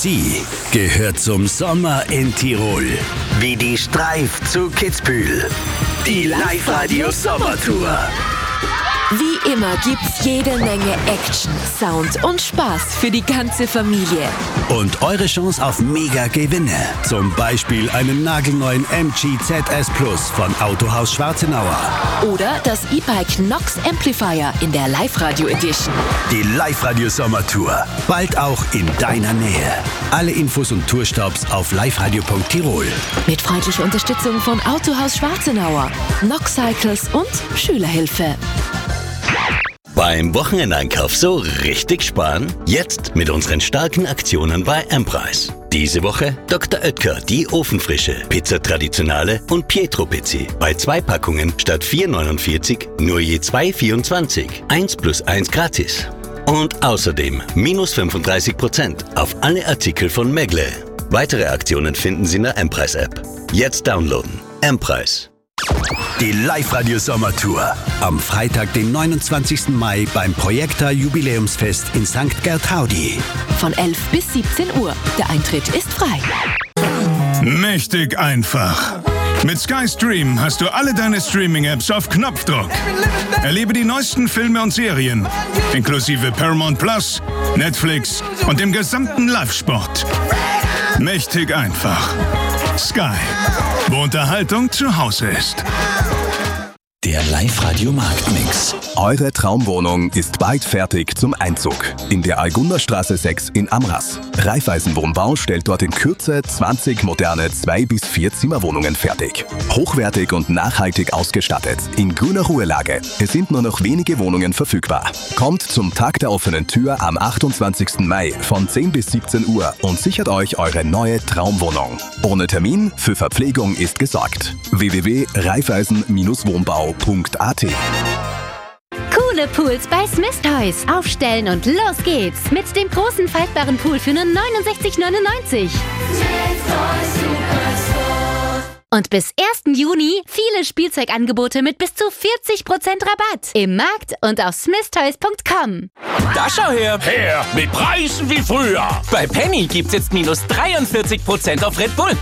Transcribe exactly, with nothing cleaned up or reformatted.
Sie gehört zum Sommer in Tirol. Wie die Streif zu Kitzbühel. Die Live-Radio-Sommertour. Wie immer gibt's jede Menge Action, Sound und Spaß für die ganze Familie. Und eure Chance auf Mega-Gewinne. Zum Beispiel einen nagelneuen M G Z S Plus von Autohaus Schwarzenauer. Oder das E-Bike Nox Amplifier in der Live-Radio Edition. Die Live-Radio-Sommertour. Bald auch in deiner Nähe. Alle Infos und Tourstops auf liveradio punkt tirol. Mit freundlicher Unterstützung von Autohaus Schwarzenauer, Nox Cycles und Schülerhilfe. Beim Wochenendeinkauf so richtig sparen? Jetzt mit unseren starken Aktionen bei M-Preis. Diese Woche Doktor Oetker, die Ofenfrische, Pizza Traditionale und Pietro Pizzi. Bei zwei Packungen statt vier neunundvierzig nur je zwei vierundzwanzig. eins plus eins gratis. Und außerdem minus fünfunddreißig Prozent auf alle Artikel von Megle. Weitere Aktionen finden Sie in der M-Preis-App. Jetzt downloaden. M-Preis. Die Live-Radio-Sommertour. Am Freitag, den neunundzwanzigsten Mai beim Projekta Jubiläumsfest in Sankt Gertraudi. Von elf bis siebzehn Uhr. Der Eintritt ist frei. Mächtig einfach. Mit Sky Stream hast du alle deine Streaming-Apps auf Knopfdruck. Erlebe die neuesten Filme und Serien, inklusive Paramount Plus, Netflix und dem gesamten Live-Sport. Mächtig einfach. Sky, wo Unterhaltung zu Hause ist. Der Live-Radio-Marktmix. Eure Traumwohnung ist bald fertig zum Einzug. In der Algunderstraße sechs in Amras. Raiffeisen Wohnbau stellt dort in Kürze zwanzig moderne zwei bis vier Zimmerwohnungen fertig. Hochwertig und nachhaltig ausgestattet. In grüner Ruhelage. Es sind nur noch wenige Wohnungen verfügbar. Kommt zum Tag der offenen Tür am achtundzwanzigsten Mai von zehn bis siebzehn Uhr und sichert euch eure neue Traumwohnung. Ohne Termin, für Verpflegung ist gesorgt. w w w punkt raiffeisen wohnbau punkt a t. Coole Pools bei Smith Toys. Aufstellen und los geht's. Mit dem großen faltbaren Pool für nur neunundsechzig neunundneunzig. Und bis ersten Juni viele Spielzeugangebote mit bis zu vierzig Prozent Rabatt. Im Markt und auf smith toys punkt com. Da schau her! Her! Mit Preisen wie früher! Bei Penny gibt's jetzt minus dreiundvierzig Prozent auf Red Bull.